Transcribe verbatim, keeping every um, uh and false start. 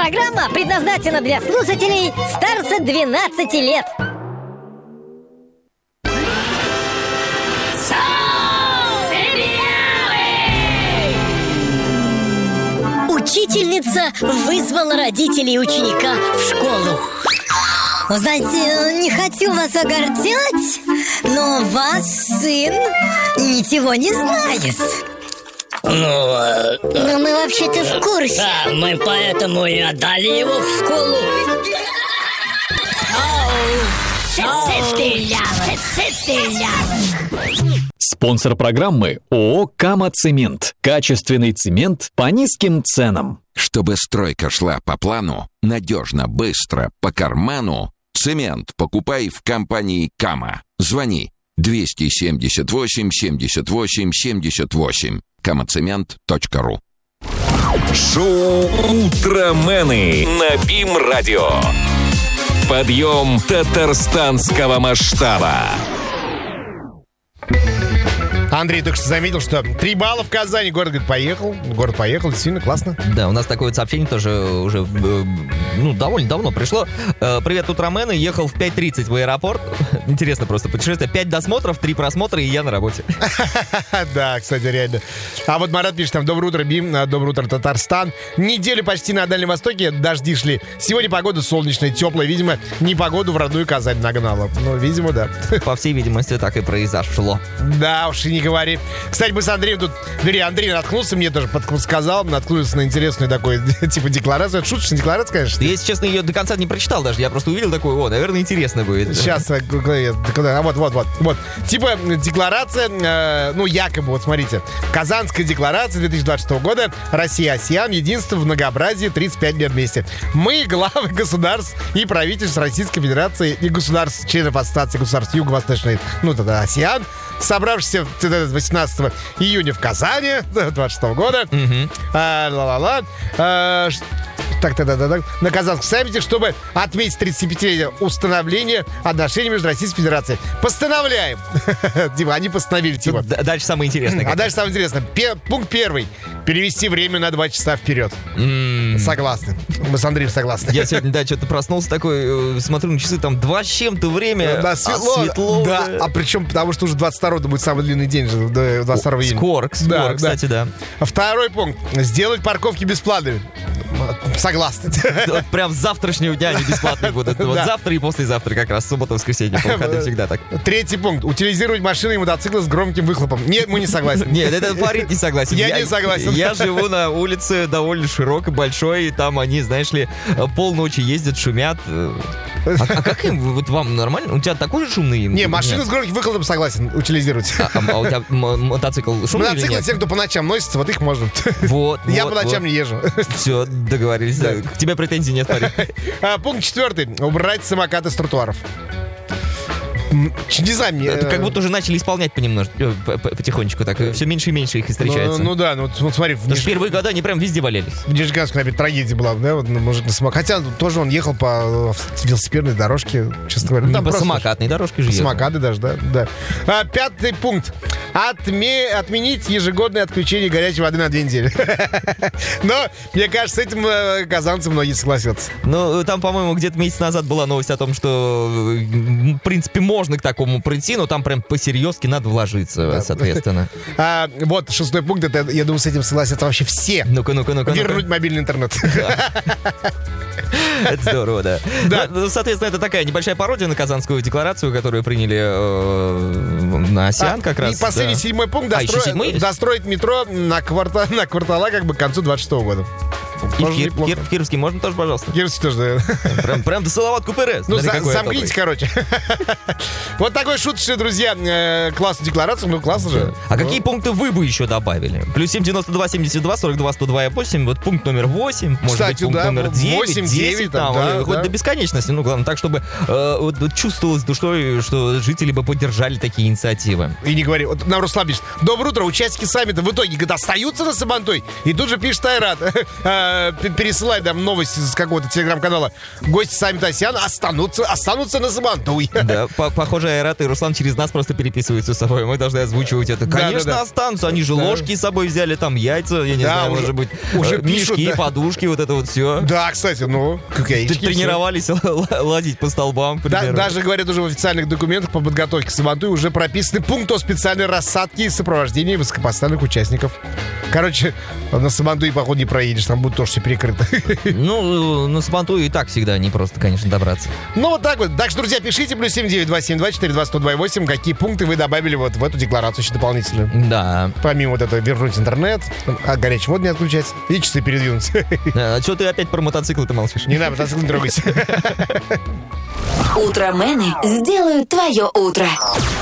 Программа предназначена для слушателей старше двенадцати лет. Учительница вызвала родителей ученика в школу. Знаете, не хочу вас огорчать, но ваш сын ничего не знает. Ну, Но мы вообще-то в курсе. да, мы поэтому и отдали его в школу. Спонсор программы ООО «Кама Цемент». Качественный цемент по низким ценам. Чтобы стройка шла по плану, надежно, быстро, по карману, цемент покупай в компании «Кама». Звони двести семьдесят восемь семьдесят восемь семьдесят восемь. камацемент точка ру. Шоу «Утромены» на БИМ-радио. Подъем татарстанского масштаба. Андрей только что заметил, что три балла в Казани. Город, говорит, поехал. Город поехал, действительно классно. Да, у нас такое вот сообщение тоже уже э, ну, довольно давно пришло. Э, Привет, утромены. Ехал в пять тридцать в аэропорт. Интересно просто путешествие. Пять досмотров, три просмотра, и я на работе. Да, кстати, реально. А вот Марат пишет там: доброе утро, Бим, доброе утро, Татарстан. Неделю почти на Дальнем Востоке, дожди шли. Сегодня погода солнечная, теплая. Видимо, непогоду в родную Казань нагнала. Ну, видимо, да. По всей видимости, так и произошло. Да уж, и не говори. Кстати, мы с Андреем тут... Вернее, Андрей наткнулся, мне тоже подсказал, наткнулся на интересную такой, типа, декларацию. Это шуточная декларация, конечно. Я, если честно, ее до конца не прочитал даже. Я просто увидел такой, о, наверное, интересно будет. Сейчас, а вот, вот, вот, вот. Типа, декларация, э, ну, якобы, вот смотрите. Казанская декларация две тысячи двадцать шестого года. Россия, АСЕАН, единство в многообразии, тридцать пять лет вместе. Мы, главы государств и правительств Российской Федерации и государств, членов Ассоциации государств Юго-Восточной, ну, тогда АСЕАН, собравшихся восемнадцатого июня в Казани двадцать шестого года. Угу. А, ла-ла-ла. А, так, так, так, так, так, на Казанском саммите, чтобы отметить тридцатипятилетие установления отношений между Российской Федерацией. Постановляем. Типа, они постановили, типа. Д- Дальше самое интересное. А дальше самое интересное. Пе- пункт первый. Перевести время на два часа вперед. М. Согласны. Мы с Андреем согласны. Я сегодня, да, что-то проснулся такой, э, смотрю на часы, там два с чем-то время. Да, а светло. светло, Да, а причем, потому что уже двадцать второго будет самый длинный день же, до двадцать второго июня. Скоро, скоро, Да, кстати, да. А второй пункт. Сделать парковки бесплатными. Согласны. Вот прям с завтрашнего дня они бесплатные будут. Вот Да. завтра и послезавтра как раз, суббота, воскресенье, по выходным всегда так. Третий пункт. Утилизировать машины и мотоциклы с громким выхлопом. Нет, мы не согласны. Нет, это Фарид не согласен. Я не согласен. Я живу на улице довольно широкой, большой, и там они, знаешь ли, полночи ездят, шумят. А, а как им, вот вам нормально? У тебя такой же шумный? Не, машины с громким выхлопом согласен утилизировать. А, а у тебя м- мотоцикл шумный или Мотоциклы, нет? те, кто по ночам носится, вот их можно. Вот, Я вот, по ночам вот. не езжу. Все, договорились. Да. К тебе претензий нет, Фарид. А, пункт четвертый. Убрать самокаты с тротуаров. М, Не знаю, мне... Это как будто уже начали исполнять понемножку, э, по- по- потихонечку так. Все меньше и меньше их и Ну, встречается. ну да, ну вот, вот смотри, в Потому что Ниж- первые года они прям везде валялись. в Нижегородске, наверное, трагедия была, да, вот ну, мужик на самокате. Хотя тоже он ехал по э, велосипедной дорожке, честно говоря. Ну, Не там по просто самокатной дорожке же По ехал. самокаты даже, да. да. А, пятый пункт. Отме... Отменить ежегодное отключение горячей воды на две недели. Но, мне кажется, с этим э, казанцы многие согласятся. Ну, там, по-моему, где-то месяц назад была новость о том, что, э, в принципе, можно к такому прийти, но там прям по-серьезки надо вложиться, соответственно. А, вот шестой пункт. Это, я думаю, с этим согласятся вообще все. Ну-ка, ну-ка, ну-ка. Вернуть ну-ка. мобильный интернет. Это здорово, да. Да. Ну, соответственно, это такая небольшая пародия на Казанскую декларацию, которую приняли э, на АСЕАН как раз. И последний, да. седьмой пункт. А, еще достро- седьмой есть? Достроить метро на, кварта... на квартала как бы к концу двадцать шестого года. И в, Тоже Кир- неплохо. Кир- в Кировске можно тоже, пожалуйста? Кировский тоже, да. Прям, прям до Салават Куперес. Ну, Смотри, за- какой я замкнитесь, добрый. короче. Вот такой шуточный, друзья, э, классная декларация. Ну, классно же. А какие пункты вы бы еще добавили? Плюс семь девяносто два семьдесят два сорок два сто два восемь. Вот пункт номер восемь. Может Кстати, быть, пункт да, номер девять, восемь, десять, девять, там, да, э, хоть да. до бесконечности. Ну, главное, так, чтобы э, вот, вот чувствовалось душой, что жители бы поддержали такие инициативы. И не говори. Вот нам Руслан пишет. Доброе утро. Участники саммита в итоге, говорит, остаются на Сабантуй. И тут же пишет Айрат. э, пересылать нам новости с какого-то телеграм-канала. Гости саммита АСЕАН останутся, останутся на Сабантуй. Да, по- похоже, Айрат и Руслан через нас просто переписываются с собой. Мы должны озвучивать это. Да, Конечно, да, да. останутся. Они же Да. ложки с собой взяли, там яйца, я не Да, знаю, уже- может быть, уже э, пишут, мешки, да. подушки, вот это вот все. Да, кстати, ну, как я Тренировались л- лазить по столбам, к Да, примеру. даже, говорят, уже в официальных документах по подготовке к Сабантуй уже прописаны пункты о специальной рассадке и сопровождении высокопоставленных участников. Короче, на Сабантуй, походу, не проедешь, там будет тоже все перекрыто. Ну, на Сабантуй и так всегда непросто, конечно, добраться. Ну, вот так вот. Так что, друзья, пишите плюс семь девять два семь два четыре два сто два восемь, какие пункты вы добавили вот в эту декларацию еще дополнительную. Да. Помимо вот этого, вернуть интернет, а горячий воду не отключать и часы передвинуть. А что ты опять про мотоциклы-то молчишь? Не надо, мотоцикл не трогать. Утромены сделают твое утро.